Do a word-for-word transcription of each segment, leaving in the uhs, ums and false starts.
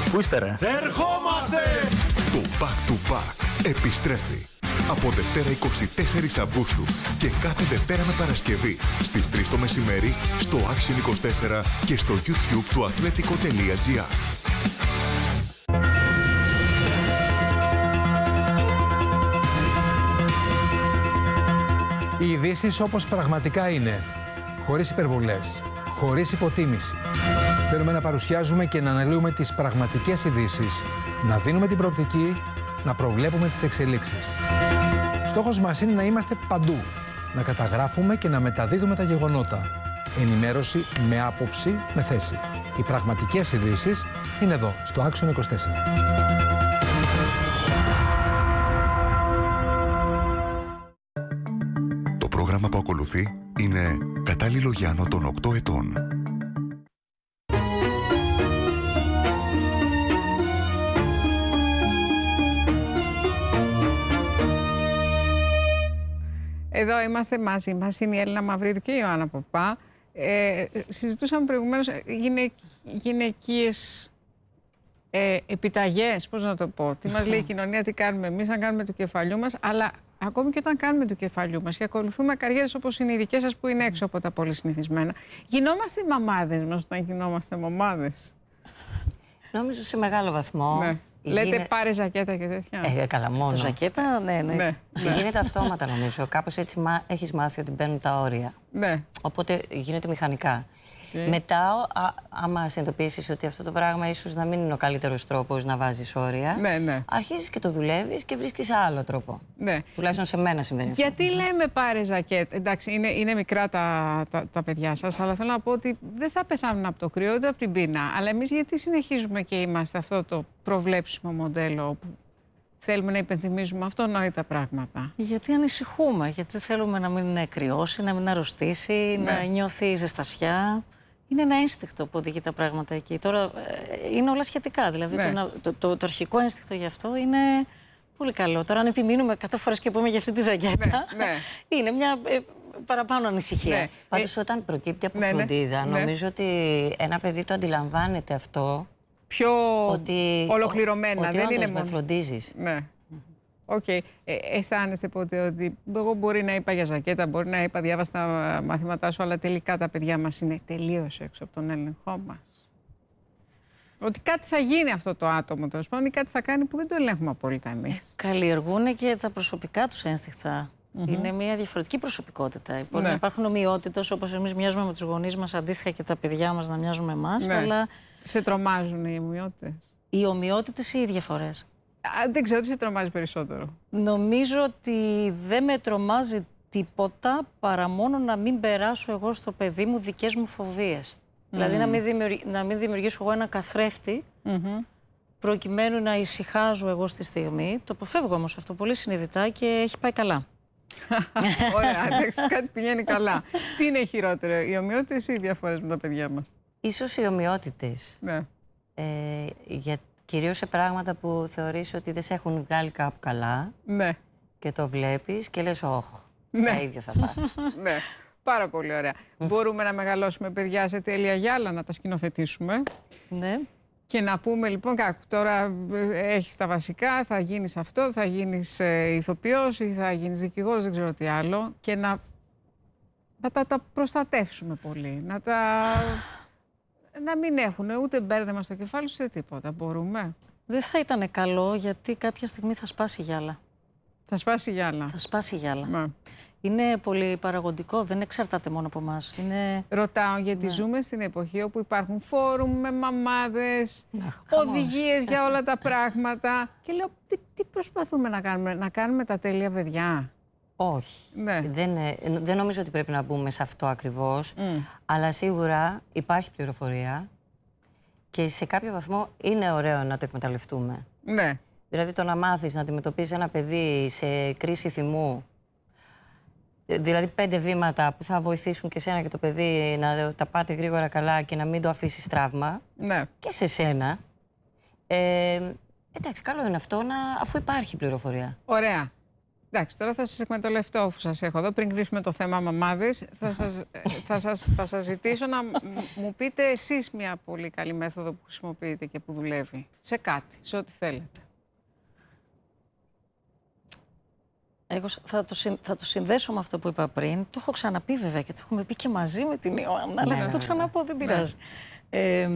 Πού είστε ρε? Ερχόμαστε! Το Back to Back επιστρέφει από Δευτέρα είκοσι τέσσερις Αυγούστου και κάθε Δευτέρα με Παρασκευή στις τρεις το μεσημέρι στο Action είκοσι τέσσερα και στο YouTube του αθλέτικο τελεία τζι άρ. Οι ειδήσεις όπως πραγματικά είναι, χωρίς υπερβολές, χωρίς υποτίμηση. Θέλουμε να παρουσιάζουμε και να αναλύουμε τις πραγματικές ειδήσεις, να δίνουμε την προοπτική, να προβλέπουμε τις εξελίξεις. Στόχος μας είναι να είμαστε παντού, να καταγράφουμε και να μεταδίδουμε τα γεγονότα. Ενημέρωση με άποψη, με θέση. Οι πραγματικές ειδήσεις είναι εδώ, στο Action είκοσι τέσσερα. Το πρόγραμμα που ακολουθεί είναι κατάλληλο για άνω των οκτώ ετών. Εδώ είμαστε μαζί μας, είναι η Έλληνα Μαυρίδου και η Ιωάννα Ποπά. Ε, συζητούσαμε προηγουμένως γυναικ, γυναικείες ε, επιταγές, πώς να το πω. Τι μας λέει η κοινωνία, τι κάνουμε εμείς, αν κάνουμε του κεφαλιού μας, αλλά ακόμη και όταν κάνουμε του κεφαλιού μας και ακολουθούμε καριέρες όπως είναι οι δικές σας που είναι έξω από τα πολύ συνηθισμένα. Γινόμαστε οι μαμάδες μας όταν γινόμαστε μαμάδες? Νομίζω σε μεγάλο βαθμό. Ναι. Γίνε... Λέτε πάρε ζακέτα και τέτοια. Ε, καλά, μόνο. Το ζακέτα, ναι, ναι. ναι, ναι. Γίνεται αυτόματα νομίζω. Κάπως έτσι μα... έχεις μάθει ότι μπαίνουν τα όρια. Ναι. Οπότε γίνεται μηχανικά. Okay. Μετά, α, άμα συνειδητοποιήσεις ότι αυτό το πράγμα ίσως να μην είναι ο καλύτερος τρόπος να βάζεις όρια, ναι, ναι. αρχίζεις και το δουλεύεις και βρίσκεις άλλο τρόπο. Ναι. Τουλάχιστον σε μένα συμβαίνει. Γιατί αυτό. Λέμε πάρε ζακέτα? Εντάξει, είναι, είναι μικρά τα, τα, τα παιδιά σας, αλλά θέλω να πω ότι δεν θα πεθάνουν από το κρύο ούτε από την πείνα. Αλλά εμείς γιατί συνεχίζουμε και είμαστε αυτό το προβλέψιμο μοντέλο που θέλουμε να υπενθυμίζουμε αυτονόητα πράγματα? Γιατί ανησυχούμε, γιατί θέλουμε να μην κρυώσει, να μην αρρωστήσει, ναι. να νιώθει ζεστασιά. Είναι ένα ένστικτο που οδηγεί τα πράγματα εκεί. Τώρα ε, είναι όλα σχετικά. Δηλαδή ναι. το, το, το, το αρχικό ένστικτο γι' αυτό είναι πολύ καλό. Τώρα, αν επιμείνουμε εκατό φορές και πούμε για αυτή τη ζακέτα, ναι, ναι. είναι μια ε, παραπάνω ανησυχία. Ναι. Πάντως, ε, όταν προκύπτει από ναι, φροντίδα, ναι. νομίζω ότι ένα παιδί το αντιλαμβάνεται αυτό. Πιο ότι, ολοκληρωμένα. Ότι δεν όντως είναι με μόνο... φροντίζεις. Ναι. Οκ. Okay. Ε, αισθάνεστε ποτέ ότι εγώ μπορεί να είπα για ζακέτα, μπορεί να είπα διάβασα τα μαθήματά σου, αλλά τελικά τα παιδιά μας είναι τελείως έξω από τον έλεγχό μας? Ότι κάτι θα γίνει αυτό το άτομο, τέλος πάντων, ή κάτι θα κάνει που δεν το ελέγχουμε απόλυτα εμείς. Ε, καλλιεργούν και τα προσωπικά τους ένστικτα. Mm-hmm. Είναι μια διαφορετική προσωπικότητα. Μπορεί ναι. να υπάρχουν ομοιότητες, όπως εμείς μοιάζουμε με τους γονείς μας, αντίστοιχα και τα παιδιά μας να μοιάζουμε εμάς. Ναι. Αλλά... Σε τρομάζουν οι ομοιότητες? Οι ομοιότητες ή οι διαφορές? Α, δεν ξέρω τι σε τρομάζει περισσότερο. Νομίζω ότι δεν με τρομάζει τίποτα παρά μόνο να μην περάσω εγώ στο παιδί μου δικές μου φοβίες. Mm. Δηλαδή να μην, δημιουργ... να μην δημιουργήσω εγώ ένα καθρέφτη mm-hmm. προκειμένου να ησυχάζω εγώ στη στιγμή. Το αποφεύγω όμως αυτό πολύ συνειδητά και έχει πάει καλά. Ωραία, εντάξει, κάτι πηγαίνει καλά. Τι είναι χειρότερο, οι ομοιότητες ή οι διαφορές με τα παιδιά μας? Ίσως οι ομοιότητες. Ναι. Ε, για... Κυρίως σε πράγματα που θεωρείς ότι δεν σε έχουν βγάλει κάπου καλά. Ναι. Και το βλέπεις και λες, όχ, ναι. τα ίδια θα πάθει. Ναι, πάρα πολύ ωραία. Μπορούμε να μεγαλώσουμε παιδιά σε τέλεια γυάλα, να τα σκηνοθετήσουμε. Ναι. Και να πούμε λοιπόν, κάκου, τώρα έχεις τα βασικά, θα γίνεις αυτό, θα γίνεις ε, ηθοποιός ή θα γίνεις δικηγόρος, δεν ξέρω τι άλλο. Και να, να τα, τα προστατεύσουμε πολύ, να τα... να μην έχουν ούτε μπέρδεμα στο κεφάλι ούτε τίποτα. Μπορούμε? Δεν θα ήταν καλό, γιατί κάποια στιγμή θα σπάσει γυάλα. Θα σπάσει γυάλα. Θα σπάσει γυάλα. Ναι. Είναι πολύ παραγωγικό, δεν εξαρτάται μόνο από εμάς. Είναι... Ρωτάω γιατί ναι. ζούμε στην εποχή όπου υπάρχουν φόρουμ με μαμάδες, ναι, οδηγίες για όλα τα πράγματα. Και λέω, τι, τι προσπαθούμε να κάνουμε, να κάνουμε τα τέλεια παιδιά? Όχι. Ναι. Δεν, δεν νομίζω ότι πρέπει να μπούμε σε αυτό ακριβώς. Mm. Αλλά σίγουρα υπάρχει πληροφορία και σε κάποιο βαθμό είναι ωραίο να το εκμεταλλευτούμε. Ναι. Δηλαδή το να μάθεις να αντιμετωπίζεις ένα παιδί σε κρίση θυμού, δηλαδή πέντε βήματα που θα βοηθήσουν και σένα και το παιδί να τα πάτε γρήγορα καλά και να μην το αφήσεις τραύμα. Ναι. Και σε σένα. Ε, εντάξει, καλό είναι αυτό να, αφού υπάρχει πληροφορία. Ωραία. Εντάξει, τώρα θα σας εκμεταλλευτώ αφού σας έχω εδώ. Πριν κλείσουμε το θέμα μαμάδες, θα σας, θα σας, θα σας ζητήσω να μου πείτε εσείς μια πολύ καλή μέθοδο που χρησιμοποιείτε και που δουλεύει. Σε κάτι, σε ό,τι θέλετε. Εγώ θα το, συν, θα το συνδέσω με αυτό που είπα πριν. Το έχω ξαναπεί βέβαια και το έχουμε πει και μαζί με την Ιωάννα, αλλά θα το ξαναπώ, δεν πειράζει. Ναι. Ε,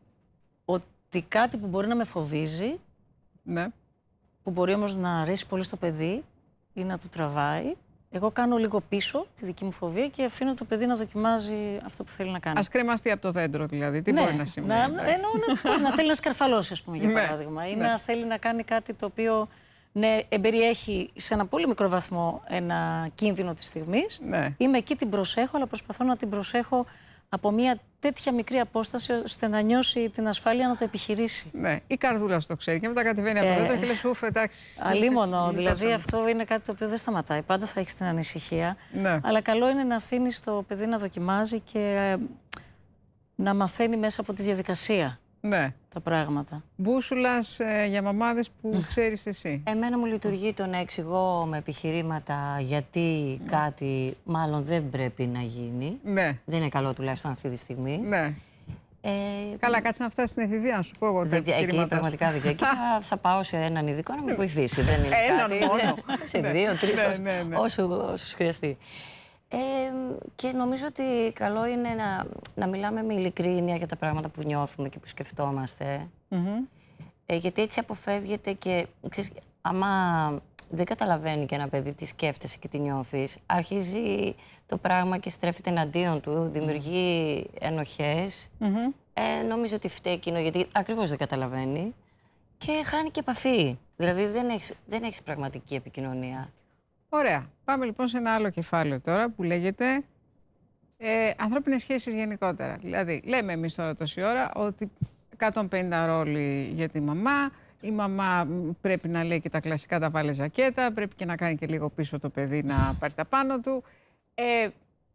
ότι κάτι που μπορεί να με φοβίζει, ναι. που μπορεί όμως να αρέσει πολύ στο παιδί ή να του τραβάει, εγώ κάνω λίγο πίσω τη δική μου φοβία και αφήνω το παιδί να δοκιμάζει αυτό που θέλει να κάνει. Ας κρεμαστεί από το δέντρο δηλαδή. Τι ναι. μπορεί να σημαίνει. Να, εννοώ, να, να θέλει να σκαρφαλώσει, ας πούμε, για παράδειγμα. Ή ναι. να θέλει να κάνει κάτι το οποίο ναι, εμπεριέχει σε ένα πολύ μικρό βαθμό ένα κίνδυνο της στιγμής. Ναι. Είμαι εκεί, την προσέχω, αλλά προσπαθώ να την προσέχω από μια τέτοια μικρή απόσταση ώστε να νιώσει την ασφάλεια να το επιχειρήσει. Ναι, η καρδούλα σου το ξέρει και μετά κατεβαίνει από το δέντρο και λες ουφ, εντάξει. Αλίμονο, δηλαδή αυτό είναι κάτι το οποίο δεν σταματάει. Πάντα θα έχεις την ανησυχία. Ναι. Αλλά καλό είναι να αφήνεις το παιδί να δοκιμάζει και να μαθαίνει μέσα από τη διαδικασία. Ναι. Τα πράγματα. Μπούσουλας ε, για μαμάδες που ξέρεις εσύ. Εμένα μου λειτουργεί το να εξηγώ με επιχειρήματα γιατί ναι. κάτι μάλλον δεν πρέπει να γίνει. Ναι. Δεν είναι καλό τουλάχιστον αυτή τη στιγμή. Ναι. Ε, Καλά, κάτσε να φτάσει στην εφηβεία, να σου πω εγώ τα επιχειρήματά εκεί πραγματικά δεν. Εκεί θα, θα πάω σε έναν ειδικό να με βοηθήσει. Δεν είναι έναν μόνο. Σε δύο, τρεις, ναι, ναι, ναι. όσο, όσο χρειαστεί. Ε, και νομίζω ότι καλό είναι να, να μιλάμε με ειλικρίνεια για τα πράγματα που νιώθουμε και που σκεφτόμαστε. Mm-hmm. Ε, γιατί έτσι αποφεύγεται και, ξέρεις, άμα δεν καταλαβαίνει και ένα παιδί τι σκέφτεσαι και τι νιώθεις, αρχίζει το πράγμα και στρέφεται εναντίον του, δημιουργεί ενοχές. Mm-hmm. Ε, νομίζω ότι φταίει εκείνο γιατί ακριβώς δεν καταλαβαίνει και χάνει και επαφή. Δηλαδή δεν έχεις, δεν έχεις πραγματική επικοινωνία. Ωραία. Πάμε λοιπόν σε ένα άλλο κεφάλαιο τώρα που λέγεται ε, ανθρώπινες σχέσεις γενικότερα. Δηλαδή, λέμε εμείς τώρα τόση ώρα ότι εκατόν πενήντα ρόλοι για τη μαμά, η μαμά πρέπει να λέει και τα κλασικά τα βάλε ζακέτα, πρέπει και να κάνει και λίγο πίσω το παιδί να πάρει τα πάνω του. Ε,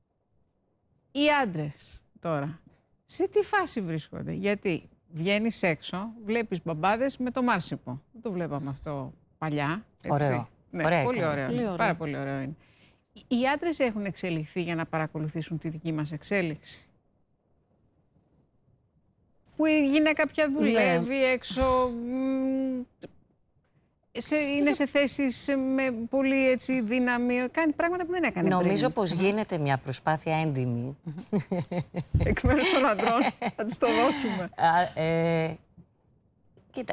οι άντρες τώρα, σε τι φάση βρίσκονται? Γιατί βγαίνεις έξω, βλέπεις μπαμπάδες με το μάρσιπο. Δεν το βλέπαμε αυτό παλιά. Έτσι. Ωραίο. Ναι, ωραία, πολύ ωραίο. πολύ ωραίο. Πάρα πολύ ωραίο είναι. Οι άντρες έχουν εξελιχθεί για να παρακολουθήσουν τη δική μας εξέλιξη. Που η γυναίκα πια δουλεύει ναι. έξω, σε, είναι σε θέσεις με πολύ έτσι, δύναμη, κάνει πράγματα που δεν έκανε πριν. Νομίζω πως γίνεται μια προσπάθεια έντιμη. Εκ μέρους των αντρών, θα τους το δώσουμε. Α, ε, κοίτα,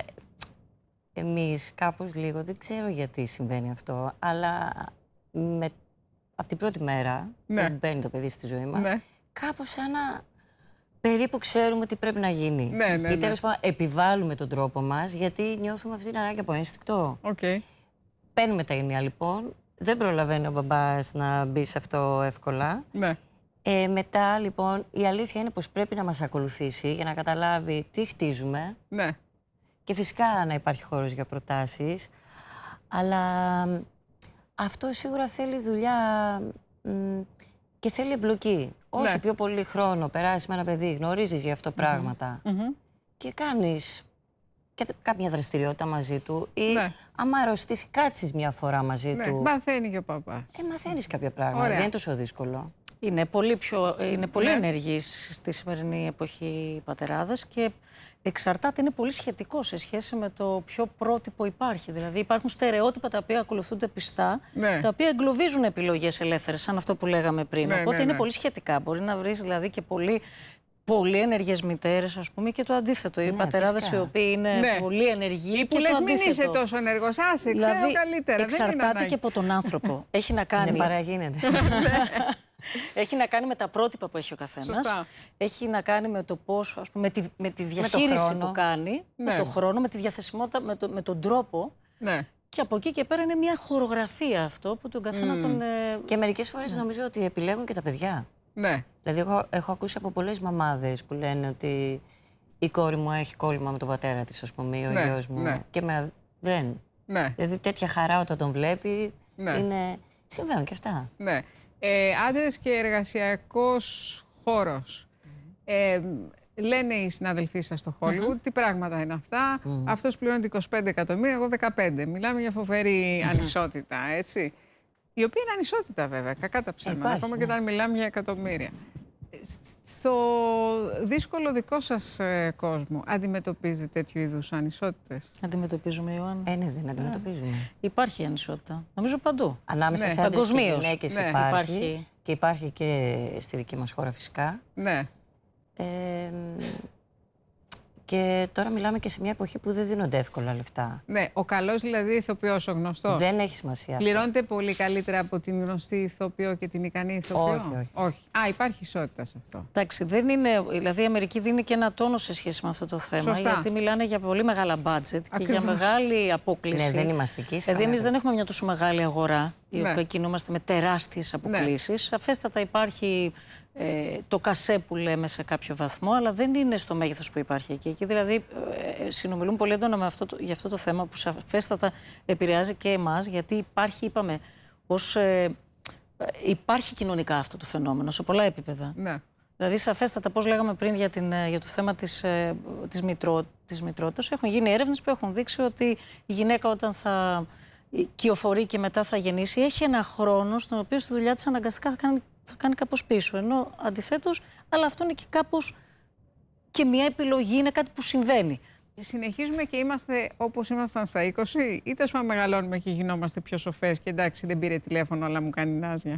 εμείς κάπως λίγο, δεν ξέρω γιατί συμβαίνει αυτό, αλλά με, από την πρώτη μέρα ναι. που μπαίνει το παιδί στη ζωή μας, ναι. κάπως σαν να περίπου ξέρουμε τι πρέπει να γίνει. Ναι, ναι, ναι. Ή τέλος πάντων επιβάλλουμε τον τρόπο μας, γιατί νιώθουμε αυτή την ανάγκη από ένστικτο. Okay. Παίρνουμε τα ίνια λοιπόν, δεν προλαβαίνει ο μπαμπάς να μπει σε αυτό εύκολα. Ναι. Ε, μετά λοιπόν η αλήθεια είναι πως πρέπει να μας ακολουθήσει για να καταλάβει τι χτίζουμε. Ναι. Και φυσικά να υπάρχει χώρος για προτάσεις, αλλά αυτό σίγουρα θέλει δουλειά μ, και θέλει εμπλοκή. Όσο ναι. πιο πολύ χρόνο περάσεις με ένα παιδί, γνωρίζεις γι' αυτό πράγματα mm-hmm. και κάνεις και κάποια δραστηριότητα μαζί του ή ναι. άμα αρρωστήσει κάτσεις μια φορά μαζί ναι. του. Μαθαίνει και ο παπάς. Ε, μαθαίνεις κάποια πράγματα, Ωραία. δεν είναι τόσο δύσκολο. Είναι πολύ, πιο, είναι πολύ ναι. ενεργείς στη σημερινή εποχή οι πατεράδες και εξαρτάται, είναι πολύ σχετικό σε σχέση με το ποιο πρότυπο υπάρχει. Δηλαδή υπάρχουν στερεότυπα τα οποία ακολουθούνται πιστά, ναι. τα οποία εγκλωβίζουν επιλογές ελεύθερες, σαν αυτό που λέγαμε πριν. Ναι, Οπότε ναι, είναι ναι. πολύ σχετικά. Μπορεί να βρεις δηλαδή και πολύ, πολύ ενεργές μητέρες, ας πούμε, και το αντίθετο. Οι ναι, πατεράδες φυσικά. οι οποίοι είναι ναι. πολύ ενεργοί ή και που λες, το αντίθετο. μην είσαι τόσο ενεργός, άσε, δηλαδή, ξέρω καλύτερα. εξαρτάται και από τον άνθρωπο. Έχει να κάνει... Ναι, παραγίνεται. Έχει να κάνει με τα πρότυπα που έχει ο καθένας. Σωστά. Έχει να κάνει με το πώς, ας πούμε, με τη, με τη διαχείριση με που κάνει, ναι. με τον χρόνο, με τη διαθεσιμότητα, με, το, με τον τρόπο. Ναι. Και από εκεί και πέρα είναι μια χορογραφία αυτό που τον καθένα mm. τον... Ε... Και μερικές φορές ναι. νομίζω ότι επιλέγουν και τα παιδιά. Ναι. Δηλαδή, εγώ έχω ακούσει από πολλές μαμάδες που λένε ότι η κόρη μου έχει κόλλημα με τον πατέρα της, ας πούμε, ή ο ναι. γιος μου. Ναι. Και με... δεν. Ναι. Δηλαδή, τέτοια χαρά όταν τον βλέπει, ναι. είναι... συμβαίνουν και αυτά. Ναι. Ε, άντρες και εργασιακός χώρος. Mm. Ε, λένε οι συναδελφοί σας στο Hollywood, mm-hmm. τι πράγματα είναι αυτά. Mm-hmm. Αυτός πληρώνει είκοσι πέντε εκατομμύρια, εγώ δεκαπέντε. Μιλάμε για φοβερή mm-hmm. ανισότητα, έτσι. Η οποία είναι ανισότητα βέβαια, κακά τα ψέματα, ακόμα και όταν μιλάμε για εκατομμύρια. Στο δύσκολο δικό σας ε, κόσμο, αντιμετωπίζετε τέτοιου είδους ανισότητες? Αντιμετωπίζουμε, Ιωάννα. Ε, ναι, δεν αντιμετωπίζουμε. Ε, υπάρχει ανισότητα. Νομίζω παντού. Ανάμεσα ναι. σε άντρες και γυναίκες ναι. υπάρχει, υπάρχει. Και υπάρχει και στη δική μας χώρα φυσικά. Ναι. Ε, και τώρα μιλάμε και σε μια εποχή που δεν δίνονται εύκολα λεφτά. Ναι, ο καλός δηλαδή ηθοποιός, ο γνωστός. Δεν έχει σημασία. Πληρώνεται αυτό. Πολύ καλύτερα από την γνωστή ηθοποιό και την ικανή ηθοποιό? Όχι, όχι. όχι. Α, υπάρχει ισότητα σε αυτό. Εντάξει, δεν είναι. Δηλαδή η Αμερική δίνει και ένα τόνο σε σχέση με αυτό το θέμα. Σωστά. Γιατί μιλάνε για πολύ μεγάλα budget και για μεγάλη απόκληση. Ναι, δεν είμαστε εκεί. Δηλαδή εμείς δεν έχουμε μια τόσο μεγάλη αγορά, η ναι. οποία κινούμαστε με τεράστιες αποκλίσεις. Ναι. Σαφέστατα υπάρχει ε, το κασέ που λέμε σε κάποιο βαθμό, αλλά δεν είναι στο μέγεθος που υπάρχει εκεί. Εκεί δηλαδή ε, συνομιλούν πολύ έντονα με αυτό το, για αυτό το θέμα που σαφέστατα επηρεάζει και εμάς, γιατί υπάρχει, είπαμε, ως, ε, υπάρχει κοινωνικά αυτό το φαινόμενο σε πολλά επίπεδα. Ναι. Δηλαδή, σαφέστατα, πώς λέγαμε πριν για, την, για το θέμα της, της, μητρό, της μητρότητας, έχουν γίνει έρευνες που έχουν δείξει ότι η γυναίκα όταν θα κυοφορεί και μετά θα γεννήσει, έχει ένα χρόνο στον οποίο στη δουλειά της αναγκαστικά θα κάνει, θα κάνει κάπως πίσω. Ενώ αντιθέτως, αλλά αυτό είναι και κάπως και μια επιλογή, είναι κάτι που συμβαίνει. Συνεχίζουμε και είμαστε όπως ήμασταν στα είκοσι, ή τέλος πάντων μεγαλώνουμε και γινόμαστε πιο σοφές και εντάξει, δεν πήρε τηλέφωνο, αλλά μου κάνει νάζια?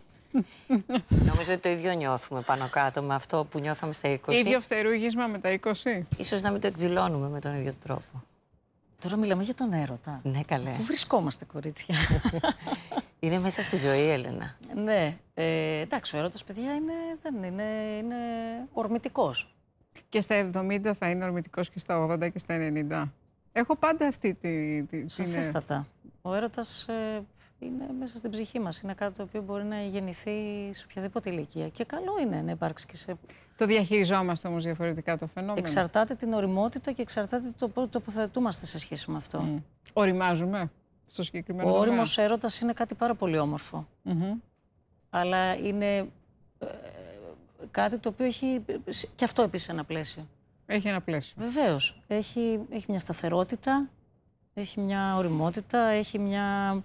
Νομίζω ότι το ίδιο νιώθουμε πάνω κάτω με αυτό που νιώθαμε στα είκοσι. Ίδιο φτερούγισμα με τα είκοσι. Ίσως να μην το εκδηλώνουμε με τον ίδιο τρόπο. Τώρα μιλάμε για τον έρωτα. Ναι, καλέ. Πού βρισκόμαστε, κορίτσια? Είναι μέσα στη ζωή, Έλενα. Ναι. Ε, εντάξει, ο έρωτας, παιδιά, είναι, δεν είναι, είναι ορμητικός. Και στα εβδομήντα θα είναι ορμητικός και στα ογδόντα και στα ενενήντα. Έχω πάντα αυτή τη... τη Σαφέστατα. Ο έρωτας ε, είναι μέσα στην ψυχή μας. Είναι κάτι το οποίο μπορεί να γεννηθεί σε οποιαδήποτε ηλικία. Και καλό είναι να υπάρξει και σε... Το διαχειριζόμαστε όμως διαφορετικά το φαινόμενο. Εξαρτάται την οριμότητα και εξαρτάται το πώς τοποθετούμαστε σε σχέση με αυτό. Mm. Οριμάζουμε στο συγκεκριμένο Ο τομέα. όριμος έρωτας είναι κάτι πάρα πολύ όμορφο. Mm-hmm. Αλλά είναι ε, κάτι το οποίο έχει και αυτό επίσης ένα πλαίσιο. Έχει ένα πλαίσιο. Βεβαίως. Έχει, έχει μια σταθερότητα, έχει μια οριμότητα, έχει μια...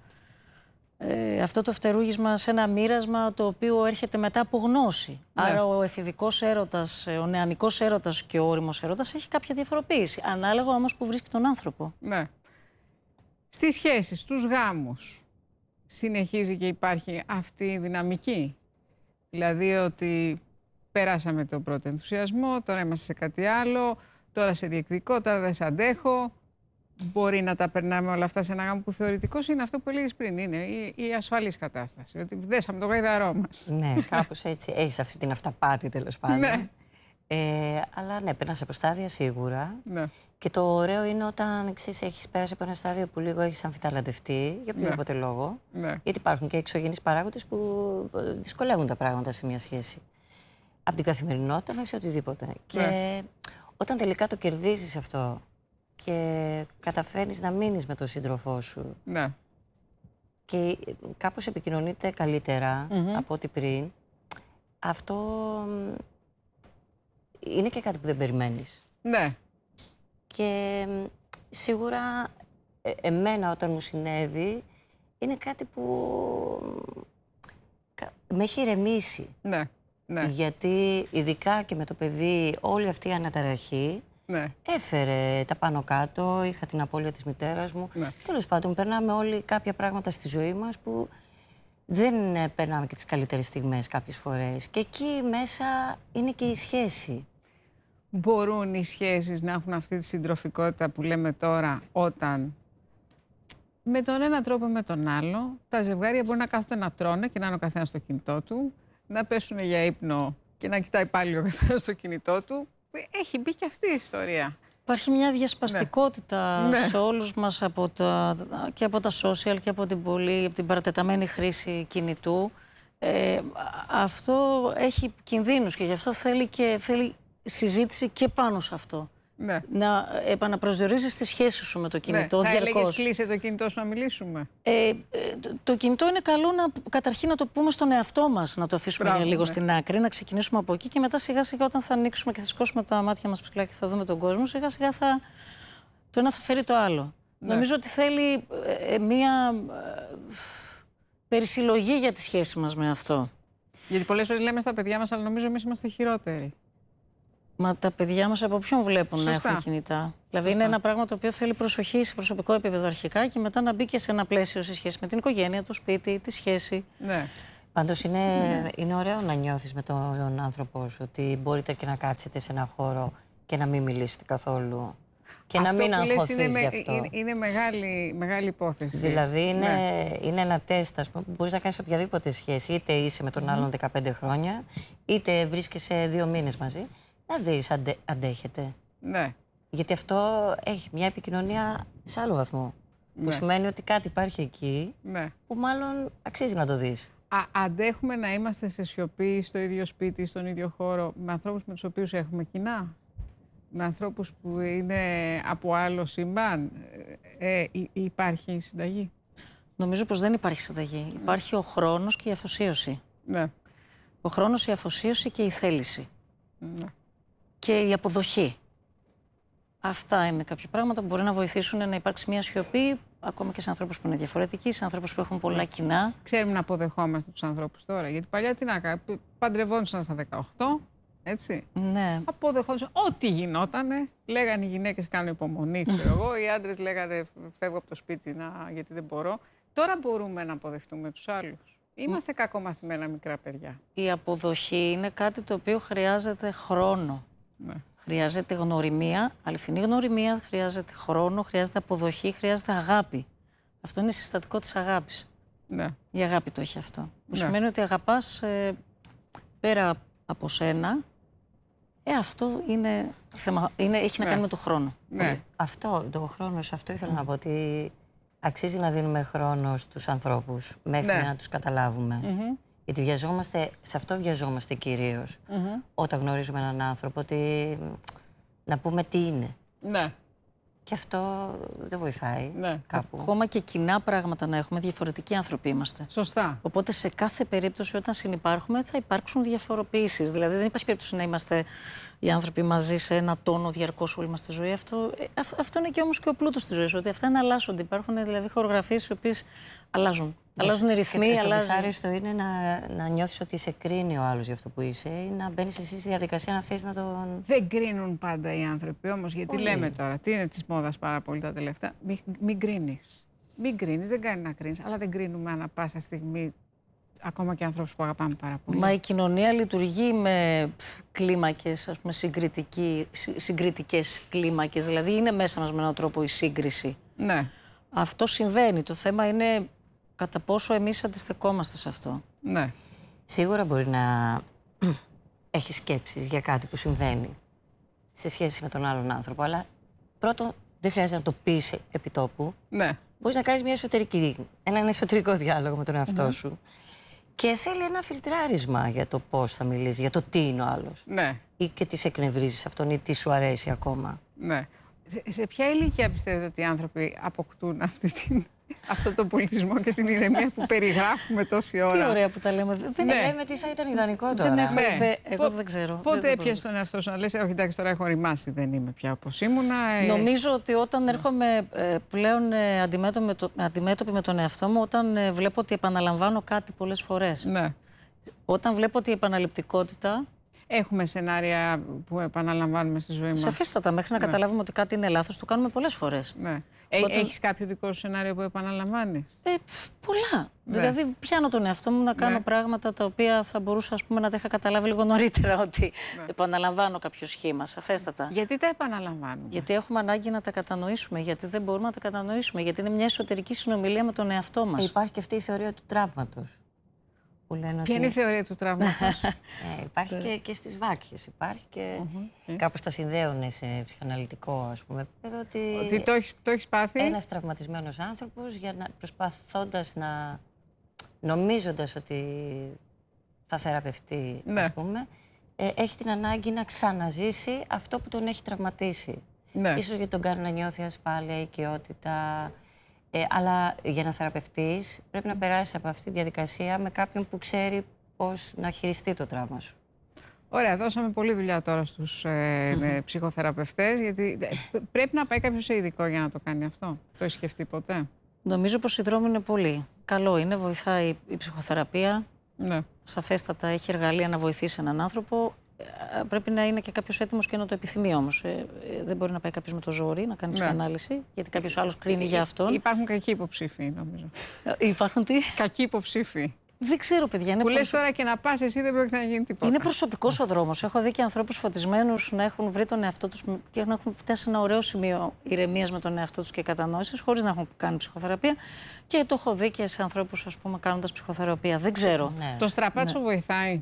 Ε, αυτό το φτερούγισμα σε ένα μοίρασμα το οποίο έρχεται μετά από γνώση. Ναι. Άρα ο εφηβικός έρωτας, ο νεανικός έρωτας και ο όριμος έρωτας έχει κάποια διαφοροποίηση. Ανάλογα όμως που βρίσκει τον άνθρωπο. Ναι. Στις σχέσεις, στους γάμους, συνεχίζει και υπάρχει αυτή η δυναμική? Δηλαδή ότι περάσαμε τον πρώτο ενθουσιασμό, τώρα είμαστε σε κάτι άλλο, τώρα σε διεκδικώ, τώρα δεν σε αντέχω. Μπορεί να τα περνάμε όλα αυτά σε ένα γάμο που θεωρητικώς είναι αυτό που έλεγες πριν, είναι η, η ασφαλής κατάσταση. Ότι δέσαμε το γαϊδαρό μας. Ναι, κάπως έτσι. Έχεις αυτή την αυταπάτη τέλος πάντων. Ναι. Ε, αλλά ναι, περνάς από στάδια σίγουρα. Ναι. Και το ωραίο είναι όταν εξής, έχεις πέρασει από ένα στάδιο που λίγο έχεις αμφιταλαντευτεί για οποιοδήποτε ναι. λόγο. Ναι. Γιατί υπάρχουν και εξωγενείς παράγοντες που δυσκολεύουν τα πράγματα σε μια σχέση. Από την καθημερινότητα μέχρι οτιδήποτε. Ναι. Και όταν τελικά το κερδίζεις αυτό και καταφέρνεις να μείνεις με τον σύντροφό σου ναι. και κάπως επικοινωνείτε καλύτερα mm-hmm. από ό,τι πριν, αυτό είναι και κάτι που δεν περιμένεις. Ναι. Και σίγουρα ε, εμένα όταν μου συνέβη είναι κάτι που με έχει ηρεμήσει. Ναι. Ναι. Γιατί ειδικά και με το παιδί όλη αυτή η αναταραχή ναι. έφερε τα πάνω κάτω, είχα την απώλεια της μητέρας μου. Ναι. Τέλος πάντων, περνάμε όλοι κάποια πράγματα στη ζωή μας που δεν περνάμε και τις καλύτερες στιγμές κάποιες φορές. Και εκεί μέσα είναι και η σχέση. Μπορούν οι σχέσεις να έχουν αυτή τη συντροφικότητα που λέμε τώρα, όταν με τον ένα τρόπο με τον άλλο τα ζευγάρια μπορεί να κάθονται να τρώνε και να είναι ο καθένας στο κινητό του, να πέσουν για ύπνο και να κοιτάει πάλι ο καθένας στο κινητό του. Έχει μπει και αυτή η ιστορία. Υπάρχει μια διασπαστικότητα ναι. σε όλους μας από τα, και από τα social και από την, πολύ, από την παρατεταμένη χρήση κινητού. Ε, αυτό έχει κινδύνους και γι' αυτό θέλει, και, θέλει συζήτηση και πάνω σε αυτό. Ναι. Να επαναπροσδιορίζεις τη σχέση σου με το κινητό, ναι. διαρκώς. Θα έλεγες κλείσε το κινητό σου να μιλήσουμε. Ε, ε, το, το κινητό είναι καλό να, καταρχήν να το πούμε στον εαυτό μας, να το αφήσουμε Μπράβο, λίγο ναι. στην άκρη, να ξεκινήσουμε από εκεί και μετά σιγά σιγά όταν θα ανοίξουμε και θα σηκώσουμε τα μάτια μας ψηλά και θα δούμε τον κόσμο, σιγά σιγά θα, το ένα θα φέρει το άλλο. Ναι. Νομίζω ότι θέλει ε, μία ε, περισυλλογή για τη σχέση μας με αυτό. Γιατί πολλές φορές λέμε στα παιδιά μας, αλλά νομίζω εμείς είμαστε χειρότεροι. Μα τα παιδιά μας από ποιον βλέπουν Σωστά. να έχουν κινητά. Δηλαδή Σωστά. είναι ένα πράγμα το οποίο θέλει προσοχή σε προσωπικό επίπεδο αρχικά και μετά να μπει και σε ένα πλαίσιο σε σχέση με την οικογένεια, το σπίτι, τη σχέση. Ναι. Πάντως είναι, ναι. είναι ωραίο να νιώθεις με τον άνθρωπό σου ότι μπορείτε και να κάτσετε σε ένα χώρο και να μην μιλήσετε καθόλου. Και αυτό να μην αγχωθείς είναι, γι' αυτό. Είναι, είναι μεγάλη, μεγάλη υπόθεση. Δηλαδή είναι, ναι. είναι ένα τεστ, ας πούμε, που μπορείς να κάνεις οποιαδήποτε σχέση. Είτε είσαι με τον mm. άλλον δεκαπέντε χρόνια, είτε βρίσκεσαι δύο μήνες μαζί. Να δεις αν αντέχετε. Ναι. Γιατί αυτό έχει μια επικοινωνία σε άλλο βαθμό. Ναι. Που σημαίνει ότι κάτι υπάρχει εκεί, ναι. που μάλλον αξίζει να το δεις. Α, αντέχουμε να είμαστε σε σιωπή στο ίδιο σπίτι, στον ίδιο χώρο, με ανθρώπους με τους οποίους έχουμε κοινά. Με ανθρώπους που είναι από άλλο σύμπαν. Ε, ε, υπάρχει συνταγή. Νομίζω πως δεν υπάρχει συνταγή. Mm. Υπάρχει ο χρόνος και η αφοσίωση. Ναι. Ο χρόνος, η αφοσίωση και η θέληση. Ναι. Και η αποδοχή. Αυτά είναι κάποια πράγματα που μπορεί να βοηθήσουν να υπάρξει μια σιωπή, ακόμα και σε ανθρώπους που είναι διαφορετικοί, σε ανθρώπους που έχουν πολλά κοινά. Ξέρουμε να αποδεχόμαστε τους ανθρώπους τώρα. Γιατί παλιά τι να κάνουμε, παντρευόντουσαν στα δεκαοκτώ, έτσι. Ναι. Αποδεχόντουσαν ό,τι γινότανε. Λέγανε οι γυναίκες κάνω υπομονή, ξέρω εγώ. Οι άντρες λέγανε φεύγω από το σπίτι να, γιατί δεν μπορώ. Τώρα μπορούμε να αποδεχτούμε τους άλλους. Είμαστε κακομαθημένα μικρά παιδιά. Η αποδοχή είναι κάτι το οποίο χρειάζεται χρόνο. Ναι. Χρειάζεται γνωριμία, αληθινή γνωριμία, χρειάζεται χρόνο, χρειάζεται αποδοχή, χρειάζεται αγάπη. Αυτό είναι συστατικό της αγάπης. Ναι. Η αγάπη το έχει αυτό. Που ναι. σημαίνει ότι αγαπάς ε, πέρα από σένα, ε, αυτό είναι, θέμα, είναι, έχει ναι. να κάνει με το χρόνο. Ναι. Αυτό, το χρόνο, σε αυτό ήθελα mm. να πω ότι αξίζει να δίνουμε χρόνο στους ανθρώπους μέχρι ναι. να τους καταλάβουμε. Mm-hmm. Γιατί βιαζόμαστε, σε αυτό βιαζόμαστε κυρίως. Mm-hmm. Όταν γνωρίζουμε έναν άνθρωπο, ότι να πούμε τι είναι. Ναι. Και αυτό δεν βοηθάει ναι. κάπου. Ακόμα και κοινά πράγματα να έχουμε, διαφορετικοί άνθρωποι είμαστε. Σωστά. Οπότε σε κάθε περίπτωση όταν συνυπάρχουμε θα υπάρξουν διαφοροποιήσεις. Δηλαδή δεν υπάρχει περίπτωση να είμαστε οι άνθρωποι μαζί σε ένα τόνο διαρκώς όλη μας τη ζωή. Αυτό, αυτό είναι και όμως και ο πλούτος της ζωής, ότι αυτά εναλλάσσονται. Υπάρχουν δηλαδή χορογραφίες οι οποίες αλλάζουν. Yes. Αλλάζουν οι ρυθμοί, και, αλλάζουν. Το δυσάρεστο είναι να, να νιώθεις ότι σε κρίνει ο άλλος για αυτό που είσαι ή να μπαίνεις εσύ στη διαδικασία να θες να τον... Δεν κρίνουν πάντα οι άνθρωποι όμως, γιατί πολύ. Λέμε τώρα, τι είναι της μόδας πάρα πολύ τα τελευταία. Μην, μην κρίνεις. Μην κρίνεις, δεν κάνει να κρίνεις, αλλά δεν κρίνουμε ανά πάσα στιγμή ακόμα και ανθρώπους που αγαπάμε πάρα πολύ. Μα η κοινωνία λειτουργεί με κλίμακες, ας πούμε, συγκριτικές κλίμακες. Δηλαδή είναι μέσα μας με έναν τρόπο η σύγκριση. Ναι. Αυτό συμβαίνει. Το θέμα είναι κατά πόσο εμείς αντιστεκόμαστε σε αυτό. Ναι. Σίγουρα μπορεί να έχει σκέψεις για κάτι που συμβαίνει σε σχέση με τον άλλον άνθρωπο, αλλά πρώτον δεν χρειάζεται να το πεις επί τόπου. Ναι. Μπορείς να κάνεις μια εσωτερική, έναν εσωτερικό διάλογο με τον εαυτό mm-hmm. σου. Και θέλει ένα φιλτράρισμα για το πώς θα μιλήσει, για το τι είναι ο άλλος. Ναι. Ή και τι σε εκνευρίζεις αυτόν ή τι σου αρέσει ακόμα. Ναι. Σε, σε ποια ηλικία πιστεύετε ότι οι άνθρωποι αποκτούν αυτή την, αυτό το πολιτισμό και την ηρεμία που περιγράφουμε τόση ώρα? Τι ωραία που τα λέμε. Δεν ναι. λέμε τι θα ήταν ιδανικό τώρα. Δεν έχω, ναι. δε, εγώ δεν ξέρω. Πότε έπιασες τον εαυτό σου να λες, όχι εντάξει τώρα έχω ρημάσει, δεν είμαι πια όπως ήμουνα. Ε... Νομίζω ότι όταν έρχομαι ε, πλέον ε, αντιμέτωπη, με το, αντιμέτωπη με τον εαυτό μου, όταν ε, βλέπω ότι επαναλαμβάνω κάτι πολλές φορές. Ναι. Όταν βλέπω ότι η επαναληπτικότητα... Έχουμε σενάρια που επαναλαμβάνουμε στη ζωή μας. Σαφέστατα, μέχρι να ναι. καταλάβουμε ότι κάτι είναι λάθος, το κάνουμε πολλές φορές. Ναι. Ε, Όταν... Έχεις κάποιο δικό σου σενάριο που επαναλαμβάνεις? Ε, πολλά. Ναι. Δηλαδή, πιάνω τον εαυτό μου να κάνω ναι. πράγματα τα οποία θα μπορούσα ας πούμε, να τα είχα καταλάβει λίγο νωρίτερα ότι ναι. επαναλαμβάνω κάποιο σχήμα. Σαφέστατα. Γιατί τα επαναλαμβάνουμε? Γιατί έχουμε ανάγκη να τα κατανοήσουμε. Γιατί δεν μπορούμε να τα κατανοήσουμε. Γιατί είναι μια εσωτερική συνομιλία με τον εαυτό μας. Υπάρχει και αυτή η θεωρία του τραύματος. Ποια ότι... είναι η θεωρία του τραύματος? ε, υπάρχει και, και στις βάκχες, υπάρχει και uh-huh. κάπως τα συνδέουν σε ψυχαναλυτικό, ας πούμε. Ότι, ότι το έχεις, το έχεις πάθει. Ένας τραυματισμένος άνθρωπος για να, προσπαθώντας να, νομίζοντας ότι θα θεραπευτεί, ναι. ας πούμε, ε, έχει την ανάγκη να ξαναζήσει αυτό που τον έχει τραυματίσει. Ναι. Ίσως γιατί τον κάνει να νιώθει ασφάλεια, οικειότητα. Ε, αλλά για να θεραπευτείς πρέπει να περάσεις από αυτή τη διαδικασία με κάποιον που ξέρει πώς να χειριστεί το τραύμα σου. Ωραία, δώσαμε πολλή δουλειά τώρα στους ε, mm-hmm. ψυχοθεραπευτές, γιατί πρέπει να πάει κάποιος σε ειδικό για να το κάνει αυτό. Το έχει σκεφτεί ποτέ? Νομίζω πως οι δρόμοι είναι πολλοί. Καλό είναι, βοηθάει η ψυχοθεραπεία. Ναι. Σαφέστατα έχει εργαλεία να βοηθήσει έναν άνθρωπο. Πρέπει να είναι και κάποιος έτοιμος και να το επιθυμεί όμως. Ε, δεν μπορεί να πάει κάποιος με το ζόρι να κάνει ψυχανάλυση, ναι. γιατί κάποιος άλλος κρίνει για αυτόν. Υπάρχουν κακοί υποψήφοι, νομίζω. Υπάρχουν τι? Κακοί υποψήφοι. Δεν ξέρω, παιδιά. Είναι που προσω... λες τώρα και να πας εσύ δεν πρόκειται να γίνει τίποτα. Είναι προσωπικός ο δρόμος. Έχω δει και ανθρώπους φωτισμένους να έχουν βρει τον εαυτό τους και να έχουν φτάσει σε ένα ωραίο σημείο ηρεμίας με τον εαυτό τους και κατανόησης, χωρίς να έχουν κάνει ψυχοθεραπεία. Και το έχω δει και σε ανθρώπους, ας πούμε, κάνοντας ψυχοθεραπεία. Δεν ξέρω. Ναι. Το στραπάτσο ναι. βοηθάει.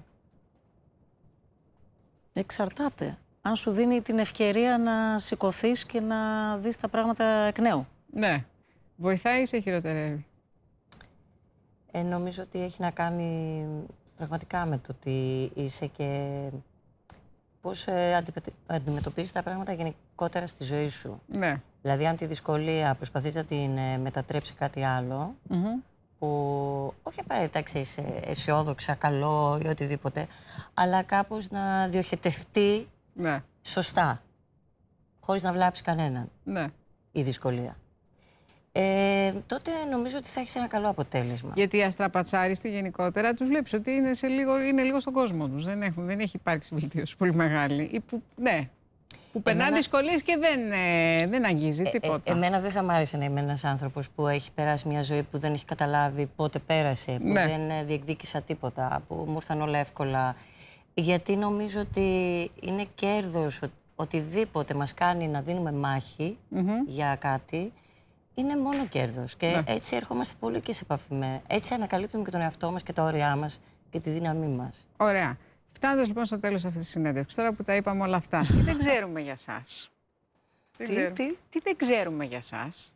Εξαρτάται. Αν σου δίνει την ευκαιρία να σηκωθείς και να δεις τα πράγματα εκ νέου. Ναι. Βοηθάει ή σε χειροτερεύει? Ε, νομίζω ότι έχει να κάνει πραγματικά με το ότι είσαι και πώς ε, αντιμετωπίζεις τα πράγματα γενικότερα στη ζωή σου. Ναι. Δηλαδή, αν τη δυσκολία προσπαθείς να την ε, μετατρέψει κάτι άλλο, mm-hmm. που όχι απαραίτητα ξέρεις αισιόδοξα, καλό ή οτιδήποτε, αλλά κάπως να διοχετευτεί ναι. σωστά, χωρίς να βλάψει κανέναν ναι. η δυσκολία. Ε, τότε νομίζω ότι θα έχεις ένα καλό αποτέλεσμα. Γιατί οι αστραπατσάριστοι γενικότερα τους βλέπεις ότι είναι, σε λίγο, είναι λίγο στον κόσμο τους. Δεν, έχουν, δεν έχει υπάρξει βελτίωση πολύ μεγάλη. Ή που, ναι, που περνάνε δυσκολίες και δεν, ε, δεν αγγίζει ε, τίποτα. Ε, εμένα δεν θα μ' άρεσε να είμαι ένας άνθρωπος που έχει περάσει μια ζωή που δεν έχει καταλάβει πότε πέρασε, που ναι. δεν διεκδίκησα τίποτα, που μου ήρθαν όλα εύκολα. Γιατί νομίζω ότι είναι κέρδος οτιδήποτε μας κάνει να δίνουμε μάχη mm-hmm. για κάτι. Είναι μόνο κέρδος και ναι. έτσι ερχόμαστε πολύ και σε επαφή με. Έτσι ανακαλύπτουμε και τον εαυτό μας και τα όρια μας και τη δύναμή μας. Ωραία. Φτάνοντας λοιπόν στο τέλος αυτής της συνέντευξης, τώρα που τα είπαμε όλα αυτά, τι δεν ξέρουμε για σας? Τι, τι, τι? τι δεν ξέρουμε για σας?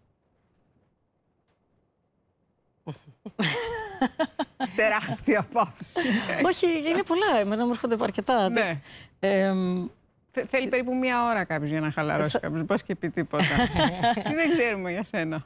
Τεράστια παύση. Όχι, είναι πολλά. Εμένα μου έρχονται αρκετά. Ναι. Ε, Θέλει περίπου μία ώρα κάποιος για να χαλαρώσει κάποιος. Δεν πας και πει τίποτα. Τι δεν ξέρουμε για σένα?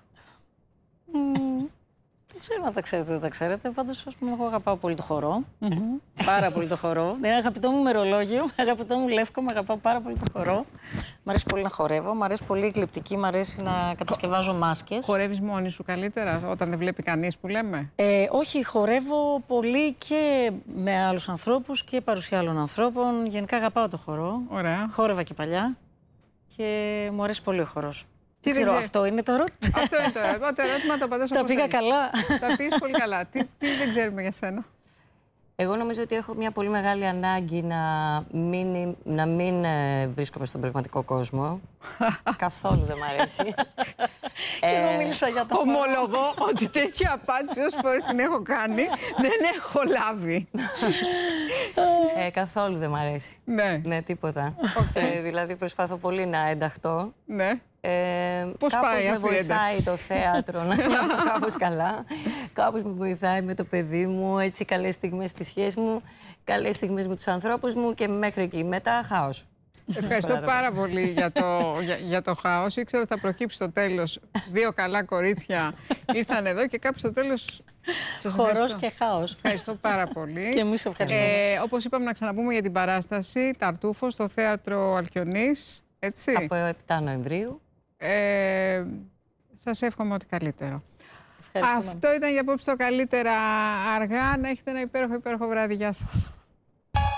Δεν ξέρω αν τα ξέρετε, δεν τα ξέρετε. Πάντως, ας πούμε, εγώ αγαπάω πολύ το χορό. Πάρα πολύ το χορό. Είναι αγαπητό μου μερολόγιο, αγαπητό μου λεύκο, με αγαπάω πάρα πολύ το χορό. Μ' αρέσει πολύ να χορεύω, μ' αρέσει πολύ η γλυπτική, μ' αρέσει να κατασκευάζω μάσκες. Χορεύεις μόνη σου καλύτερα, όταν δεν βλέπει κανείς που λέμε? Ε, όχι, χορεύω πολύ και με άλλους ανθρώπους και παρουσία άλλων ανθρώπων. Γενικά αγαπάω το χορό. Ωραία. Χόρευα και παλιά και μου αρέσει πολύ ο χορός. Τι δεν ξέρω, αυτό είναι το ερώτημα. Αυτό είναι το ερώτημα. Το ερώτημα το απαντάς όπως τα πήγα θέλεις. καλά. Τα πήγες πολύ καλά. Τι, τι δεν ξέρουμε για σένα? Εγώ νομίζω ότι έχω μια πολύ μεγάλη ανάγκη να μην, να μην ε, βρίσκομαι στον πραγματικό κόσμο. Καθόλου δεν μ' αρέσει. Και εγώ μίλησα για το ομολογώ ότι τέτοια απάντηση όσες φορές την έχω κάνει δεν έχω λάβει. ε, καθόλου δεν μ' αρέσει. Ναι. Ναι, τίποτα. Okay. Ε, δηλαδή προσπαθώ πολύ να ενταχθώ. Ναι. Ε, Πώς κάπως πάει με αυτή η βοηθάει ένταξη? το θέατρο να νιώθω κάπως καλά. Κάπως με βοηθάει με το παιδί μου, έτσι καλές στιγμές στη σχέση μου, καλές στιγμές με τους ανθρώπους μου και μέχρι εκεί. Μετά χάος. Ευχαριστώ πάρα πολύ για το, για, για το χάος. Ήξερα ότι θα προκύψει στο τέλος. Δύο καλά κορίτσια ήρθαν εδώ και κάπου στο τέλος... Χορός και χάος. Ευχαριστώ πάρα πολύ. Και εμείς ευχαριστούμε. Ε, όπως είπαμε, να ξαναπούμε για την παράσταση Ταρτούφο στο Θέατρο Αλκιονής. Έτσι. Από επτά Νοεμβρίου. Ε, σας εύχομαι ό,τι καλύτερο. Αυτό ήταν για απόψε το καλύτερα αργά. Να έχετε ένα υπέροχο, υπέροχο βράδυ. Γεια σας.